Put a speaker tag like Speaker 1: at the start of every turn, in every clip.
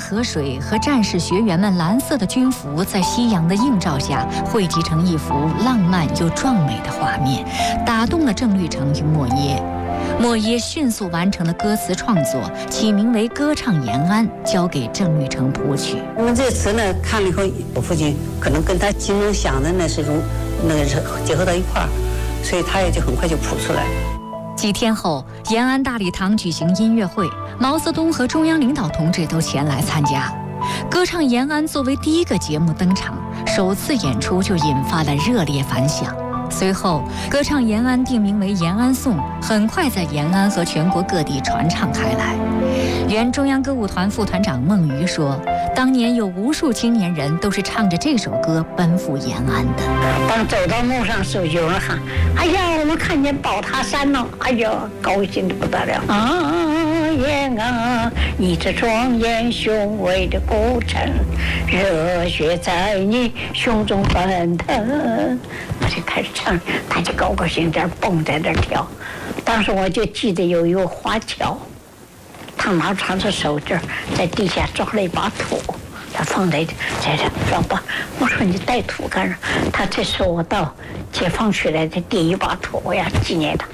Speaker 1: 河水和战士学员们蓝色的军服在夕阳的映照下汇集成一幅浪漫又壮美的画面，打动了郑律成与莫耶。莫耶迅速完成了歌词创作，起名为《歌唱延安》，交给郑律成谱曲。
Speaker 2: 我们这词呢，看了以后，我父亲可能跟他心中想的那是结合到一块儿，所以他也就很快就谱出来。
Speaker 1: 几天后，延安大礼堂举行音乐会，毛泽东和中央领导同志都前来参加。歌唱延安作为第一个节目登场，首次演出就引发了热烈反响。随后，歌唱延安定名为《延安颂》，很快在延安和全国各地传唱开来。原中央歌舞团副团长孟瑜说，当年有无数青年人都是唱着这首歌奔赴延安的。
Speaker 3: 当走到路上时候，有人喊：“哎呀，我们看见宝塔山了！”哎呀，高兴得不得了啊！延安，你这庄严雄伟的古城，热血在你胸中奔腾。我就开始唱，他就高高兴在蹦在那跳。当时我就记得有一个华侨，他拿长着手绢在地下抓了一把土，他放在这抓把。我说你带土干啥？他这是我到解放区来的第一把土，我要纪念他。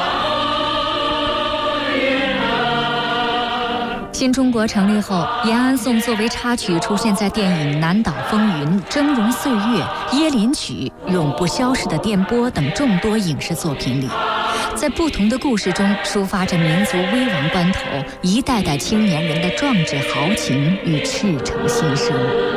Speaker 1: 新中国成立后，《延安颂》作为插曲出现在电影《南岛风云》《峥嵘岁月》《椰林曲》《永不消逝的电波》等众多影视作品里，在不同的故事中抒发着民族危亡关头一代代青年人的壮志豪情与赤诚心声。